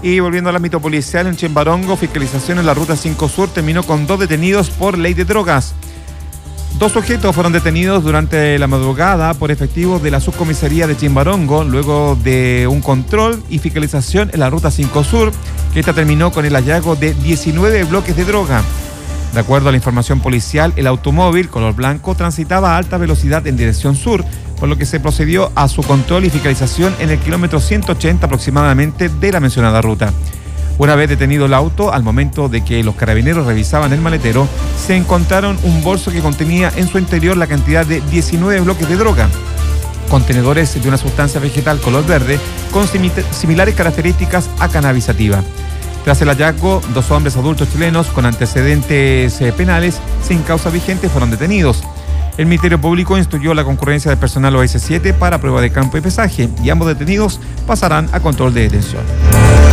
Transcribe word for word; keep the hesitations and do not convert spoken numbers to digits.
Y volviendo al ámbito policial, en Chimbarongo, fiscalización en la ruta cinco Sur terminó con dos detenidos por ley de drogas. Dos sujetos fueron detenidos durante la madrugada por efectivos de la subcomisaría de Chimbarongo, luego de un control y fiscalización en la ruta cinco Sur, que esta terminó con el hallazgo de diecinueve bloques de droga. De acuerdo a la información policial, el automóvil color blanco transitaba a alta velocidad en dirección sur, por lo que se procedió a su control y fiscalización en el kilómetro ciento ochenta aproximadamente de la mencionada ruta. Una vez detenido el auto, al momento de que los carabineros revisaban el maletero, se encontraron un bolso que contenía en su interior la cantidad de diecinueve bloques de droga, contenedores de una sustancia vegetal color verde con similares características a cannabis sativa. Tras el hallazgo, dos hombres adultos chilenos con antecedentes eh, penales sin causa vigente fueron detenidos. El Ministerio Público instruyó la concurrencia del personal O S siete para prueba de campo y pesaje y ambos detenidos pasarán a control de detención.